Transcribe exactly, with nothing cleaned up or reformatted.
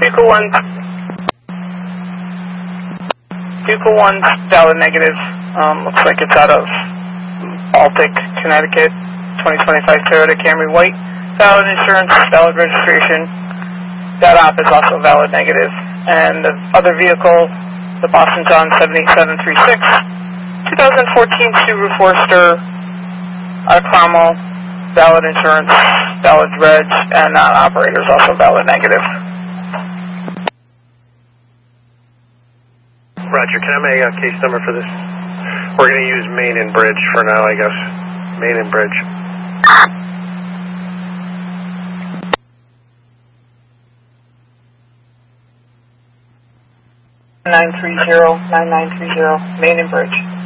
Buca one, Buca one, valid negative. Um, looks like it's out of Baltic, Connecticut, twenty twenty-five Toyota Camry White. Valid insurance, valid registration. That op is also valid negative. And the other vehicle, the Boston John seventy-seven thirty-six, twenty fourteen Subaru Forester, out of Cromwell, valid insurance, valid reg, and uh, operator is also valid negative. Roger, can I have a uh, case number for this? We're going to use Main and Bridge for now, I guess. Main and Bridge. nine three zero, nine nine three zero, Main and Bridge.